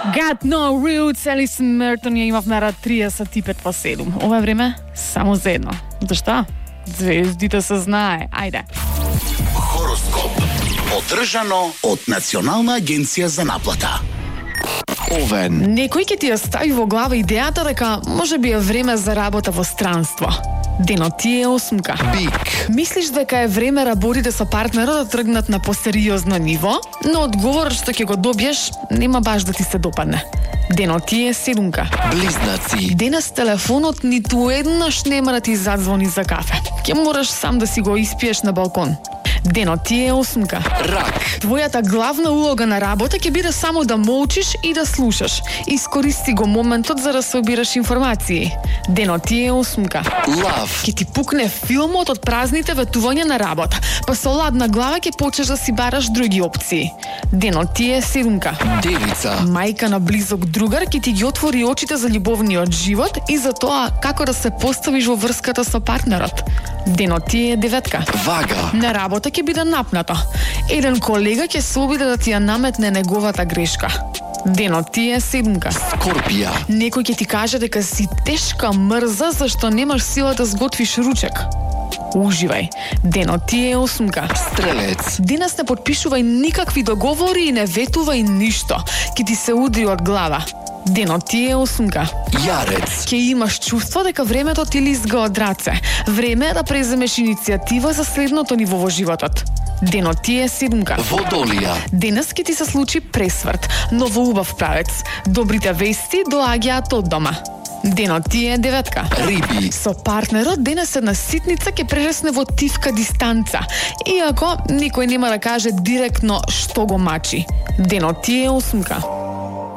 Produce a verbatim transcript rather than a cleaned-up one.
Got no roots, Алисон Мертон ја имавме рад триесет и пет по седум. Ова е време само за едно. Зашта? Звездите се знае. Ајде. Хороскоп. Одржано од Национална агенција за наплата. Овен. Некој ќе ти ја стави во глава идејата дека може би е време за работа во странство. Денот ти е осмка. Бик. Мислиш дека е време работите со партнерот да тргнат на посериозно ниво, но одговорот што ќе го добиеш нема баш да ти се допадне. Денот ти е седумка. Близнаци. Денес телефонот ниту еднаш нема да ти задзвони за кафе. Ќе мораш сам да си го испиеш на балкон. Денот ти е осмка. Рак. Твојата главна улога на работа ќе биде само да молчиш и да слушаш. Искористи го моментот за да собираш информации. Денот ти е осмка. Лав. Ќе ти пукне филмот од празните ветувања на работа, па со ладна глава ќе почнеш да си бараш други опции. Денот ти е седумка. Девица. Мајка на близок другар ќе ти ги отвори очите за љубовниот живот и за тоа како да се поставиш во врската со партнерот. Денот ти е деветка. Вага. На работа ќе биде напнато. Еден колега ќе се обиде да ти ја наметне неговата грешка. Денот ти е седумка. Скорпија. Некој ќе ти каже дека си тешка мрза зашто немаш сила да сготвиш ручек. Уживај. Денот ти е осмка. Стрелец. Денес не подпишувај никакви договори и не ветувај ништо. Ќе ти се удри од глава. Денот ти е осмка. Јарец. Ќе имаш чувство дека времето ти лизга од раце. Време е да преземеш иницијатива за следното ниво во животот. Денот ти е седумка. Водолија. Денес ќе ти се случи пресврт, но во убав правец. Добрите вести доаѓаат од дома. Денот ти е деветка. Риби. Со партнерот денес една ситница ќе прерасне во тивка дистанца, иако никој нема да каже директно што го мачи. Денот ти е осмка.